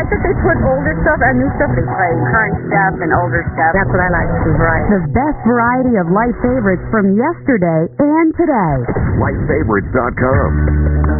like that they put older stuff and new stuff. They play current stuff and older stuff. That's what I like to do, variety. The best variety of life favorites from yesterday and today. LifeFavorites.com.